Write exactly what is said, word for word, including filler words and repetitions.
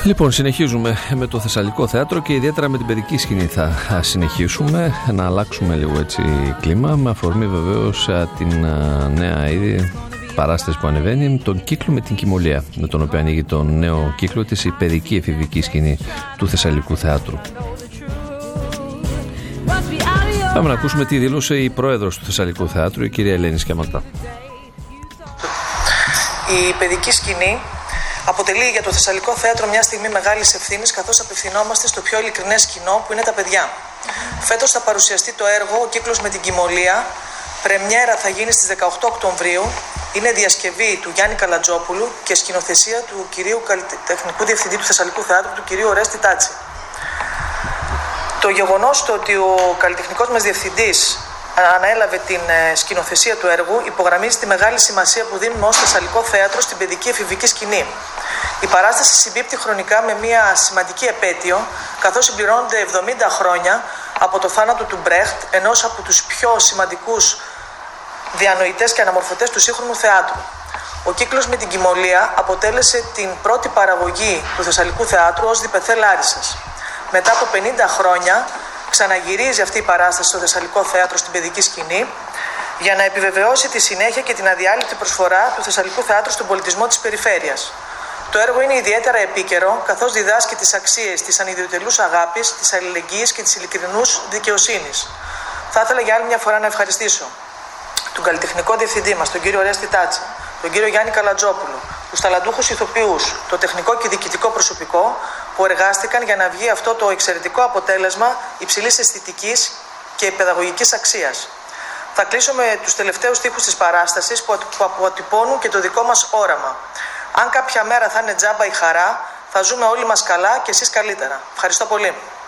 Λοιπόν, συνεχίζουμε με το Θεσσαλικό Θέατρο και ιδιαίτερα με την παιδική σκηνή θα συνεχίσουμε, να αλλάξουμε λίγο έτσι κλίμα, με αφορμή βεβαίως την νέα ήδη παράσταση που ανεβαίνει, τον κύκλο με την Κυμολία, με τον οποίο ανοίγει τον νέο κύκλο της, η παιδική εφηβική σκηνή του Θεσσαλικού Θεάτρου. Πάμε να ακούσουμε τι δήλωσε η πρόεδρος του Θεσσαλικού Θεάτρου, η κυρία Ελένη Σκιαματά. Η παιδική σκηνή αποτελεί για το Θεσσαλικό Θέατρο μια στιγμή μεγάλης ευθύνης, καθώς απευθυνόμαστε στο πιο ειλικρινές κοινό που είναι τα παιδιά. Φέτος θα παρουσιαστεί το έργο «Ο κύκλος με την Κυμολία». Πρεμιέρα θα γίνει στις δεκαοκτώ Οκτωβρίου. Είναι διασκευή του Γιάννη Καλατζόπουλου και σκηνοθεσία του κυρίου καλλιτεχνικού διευθυντή του Θεσσαλικού Θεάτρου, του κυρίου Ορέστη Τάτσι. Το γεγονός το ότι ο καλλιτεχνικός μας διευθυντής ανέλαβε την σκηνοθεσία του έργου υπογραμμίζει τη μεγάλη σημασία που δίνουμε ως Θεσσαλικό Θέατρο στην παιδική εφηβική σκηνή. Η παράσταση συμπίπτει χρονικά με μια σημαντική επέτειο, καθώς συμπληρώνονται εβδομήντα χρόνια από το θάνατο του Μπρέχτ, ενός από τους πιο σημαντικούς διανοητές και αναμορφωτές του σύγχρονου θεάτρου. Ο κύκλος με την Κυμολία αποτέλεσε την πρώτη παραγωγή του Θεσσαλικού Θεάτρου ως διπεθέ Λάρισσας. Μετά από πενήντα χρόνια ξαναγυρίζει αυτή η παράσταση στο Θεσσαλικό Θέατρο στην παιδική σκηνή για να επιβεβαιώσει τη συνέχεια και την αδιάλειπτη προσφορά του Θεσσαλικού Θεάτρου στον πολιτισμό της περιφέρειας. Το έργο είναι ιδιαίτερα επίκαιρο, καθώς διδάσκει τις αξίες της ανιδιοτελούς αγάπης, της αλληλεγγύης και της ειλικρινούς δικαιοσύνης. Θα ήθελα για άλλη μια φορά να ευχαριστήσω τον καλλιτεχνικό διευθυντή μας, τον κύριο Ορέστη Τάτση, τον κύριο Γιάννη Καλατζόπουλο, τους ταλαντούχους ηθοποιούς, το τεχνικό και διοικητικό προσωπικό που εργάστηκαν για να βγει αυτό το εξαιρετικό αποτέλεσμα υψηλής αισθητικής και παιδαγωγικής αξίας. Θα κλείσω με τους τελευταίους στίχους της παράστασης που αποτυπώνουν και το δικό μας όραμα. Αν κάποια μέρα θα είναι τζάμπα η χαρά, θα ζούμε όλοι μας καλά και εσείς καλύτερα. Ευχαριστώ πολύ.